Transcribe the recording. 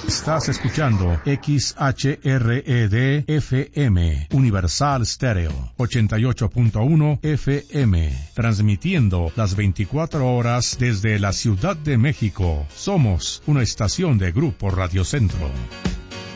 Estás escuchando XHRED-FM, Universal Stereo, 88.1 FM, transmitiendo las 24 horas desde la Ciudad de México. Somos una estación de Grupo Radio Centro.